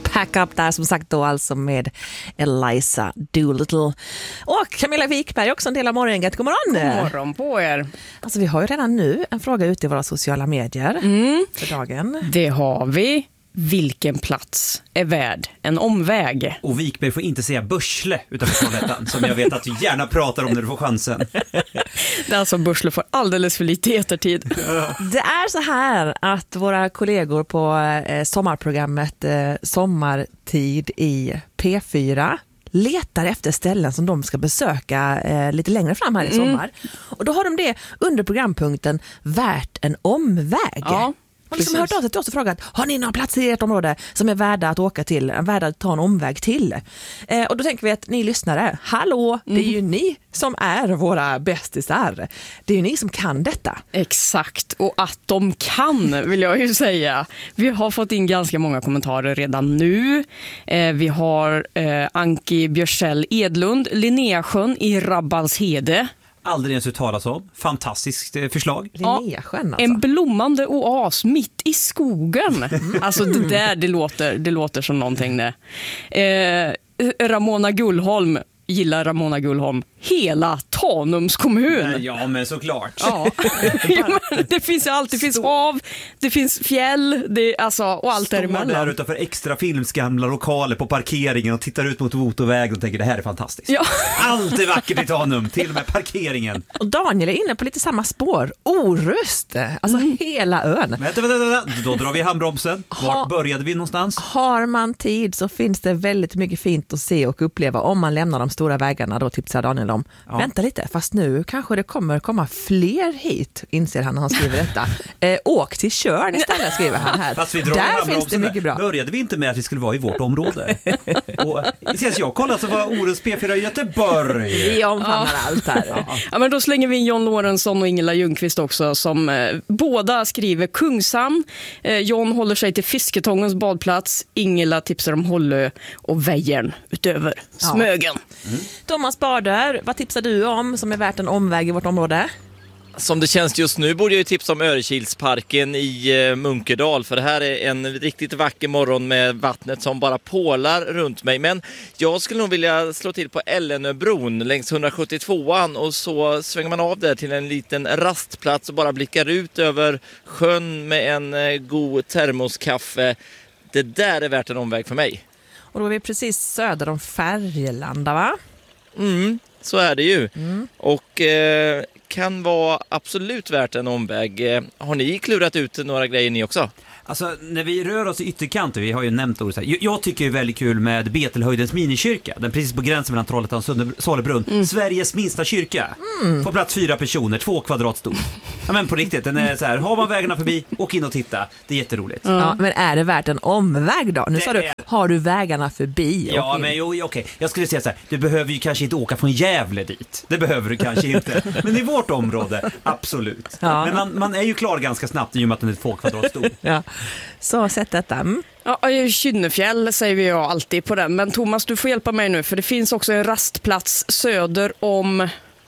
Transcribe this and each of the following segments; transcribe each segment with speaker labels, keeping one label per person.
Speaker 1: Pack Up där som sagt då alltså med Eliza Doolittle. Och Camilla Wikberg också en del av morgongänget. God morgon.
Speaker 2: God morgon på er.
Speaker 1: Alltså vi har ju redan nu en fråga ute i våra sociala medier för dagen.
Speaker 2: Det har vi. Vilken plats är värd en omväg?
Speaker 3: Och Wikberg får inte säga Börsle utanför toaletten, som jag vet att du gärna pratar om när du får chansen.
Speaker 2: Det är alltså Börsle får alldeles för lite etertid.
Speaker 1: Det är så här att våra kollegor på sommarprogrammet Sommartid i P4 letar efter ställen som de ska besöka lite längre fram här i sommar. Och då har de det under programpunkten Värt en omväg. Ja. Har liksom hört av sig till oss och frågat, har ni några platser i ert område som är värda att åka till, värda att ta en omväg till? Och då tänker vi att ni lyssnare, hallå, det är ju ni som är våra bästisar. Det är ju ni som kan detta.
Speaker 2: Exakt, och att de kan vill jag ju säga. Vi har fått in ganska många kommentarer redan nu. Vi har Anki Björsell Edlund, Linnéasjön i Rabbalshede.
Speaker 3: Aldrig ens uttalas om. Fantastiskt förslag.
Speaker 1: Linnéasjön alltså.
Speaker 2: En blommande oas mitt i skogen. Alltså det låter som någonting det. Ramona Gullholm, gillar Ramona Gullholm. Hela Tanums kommun.
Speaker 3: Ja, men såklart.
Speaker 2: Ja. Men det finns allt. Det finns hav, det finns fjäll, och allt däremellan.
Speaker 3: Står där utanför extra films gamla lokaler på parkeringen och tittar ut mot motorvägen och tänker det här är fantastiskt. Ja. Allt är vackert i Tanum, till och med parkeringen.
Speaker 1: Och Daniel är inne på lite samma spår. Orust, alltså hela ön.
Speaker 3: Vänta. Då drar vi handbromsen. Vart började vi någonstans?
Speaker 1: Har man tid så finns det väldigt mycket fint att se och uppleva om man lämnar de stora vägarna, då tipsar Daniel om. Ja. Vänta lite, fast nu kanske det kommer komma fler hit, inser han när han skriver detta. Åk till Tjörn istället, skriver han här.
Speaker 3: Fast vi
Speaker 1: där finns det mycket bra.
Speaker 3: Började vi inte med att vi skulle vara i vårt område? Och sen jag kollade så var Orust P4 i Göteborg.
Speaker 1: Vi omfamnar allt här.
Speaker 2: Ja, men då slänger vi in John Lorentzon och Ingela Ljungqvist också, som båda skriver Kungshamn. John håller sig till Fisketångens badplats. Ingela tipsar om Hållö och Väjern utöver Smögen.
Speaker 1: Thomas Bader, vad tipsar du om som är värt en omväg i vårt område?
Speaker 4: Som det känns just nu borde jag ju tipsa om Örekilsparken i Munkedal, för det här är en riktigt vacker morgon med vattnet som bara pålar runt mig. Men jag skulle nog vilja slå till på Ellenöbron längs 172an och så svänger man av där till en liten rastplats och bara blickar ut över sjön med en god termoskaffe. Det där är värt en omväg för mig.
Speaker 1: Och då är vi precis söder om Färgelanda, va?
Speaker 4: Så är det ju. Och kan vara absolut värt en omväg. Har ni klurat ut några grejer ni också?
Speaker 3: Alltså, när vi rör oss i ytterkanten, vi har ju nämnt ordet här. Jag tycker det är väldigt kul med Betelhöjdens minikyrka. Den precis på gränsen mellan Trollhättan och Sollebrunn. Sveriges minsta kyrka. På plats 4 personer, 2 kvadrat stor. Ja, men på riktigt, den är så här, har man vägarna förbi, åk in och titta. Det är jätteroligt.
Speaker 1: Ja, men är det värt en omväg då? Nu sa du, har du vägarna förbi?
Speaker 3: Ja, men okej. Jag skulle säga så här, du behöver ju kanske inte åka från Gävle dit. Det behöver du kanske inte. Men i vårt område, absolut. Ja. Men man är ju klar ganska snabbt i och med att den är 2 kvadrat stor.
Speaker 1: Ja. Så sätt detta.
Speaker 2: Ja, Kynnefjäll säger vi jag alltid på den. Men Thomas, du får hjälpa mig nu, för det finns också en rastplats söder om...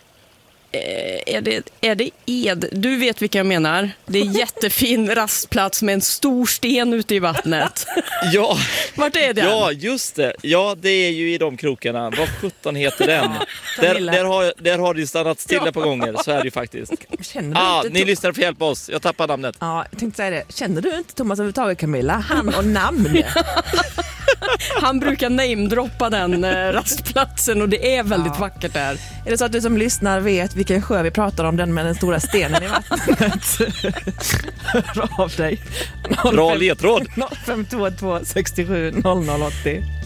Speaker 2: Är det Ed? Du vet vilka jag menar. Det är en jättefin rastplats med en stor sten ute i vattnet.
Speaker 4: Ja.
Speaker 2: Vart är det?
Speaker 4: Ja, just det. Ja, det är ju i de krokarna. Vad 17 heter den? Där har det stannat stilla på gånger. Så är det ju faktiskt. Ni lyssnar för hjälp oss. Jag tappar namnet.
Speaker 1: Ja, jag tänkte säga det. Känner du inte Thomas överhuvudtaget, Camilla? Han och namn.
Speaker 2: Han brukar namedroppa den rastplatsen och det är väldigt vackert där.
Speaker 1: Är det så att du som lyssnar vet vilken sjö vi pratar om, den med den stora stenen i vattnet? Hör av dig.
Speaker 4: Bra ledtråd.
Speaker 1: 0522 67 0080.